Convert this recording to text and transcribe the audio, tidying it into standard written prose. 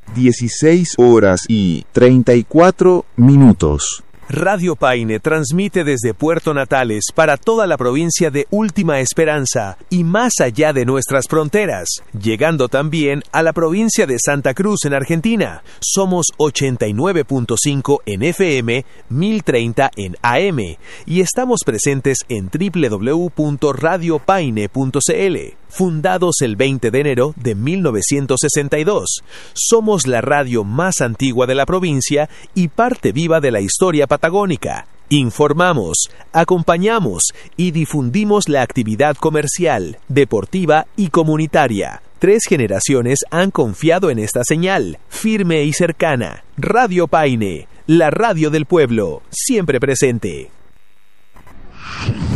16 horas y 34 minutos. Radio Paine transmite desde Puerto Natales para toda la provincia de Última Esperanza y más allá de nuestras fronteras, llegando también a la provincia de Santa Cruz en Argentina. Somos 89.5 en FM, 1030 en AM y estamos presentes en www.radiopaine.cl. Fundados el 20 de enero de 1962, somos la radio más antigua de la provincia y parte viva de la historia patagónica. Informamos, acompañamos y difundimos la actividad comercial, deportiva y comunitaria. 3 generaciones han confiado en esta señal, firme y cercana. Radio Paine, la radio del pueblo, siempre presente.